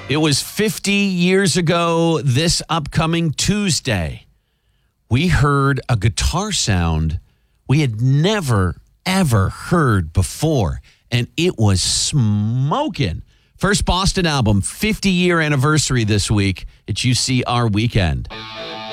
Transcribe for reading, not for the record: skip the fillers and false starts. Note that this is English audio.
It was 50 years ago this upcoming Tuesday. We heard a guitar sound we had never, ever heard before, and it was smoking. First Boston album, 50-year anniversary this week. It's UCR Weekend.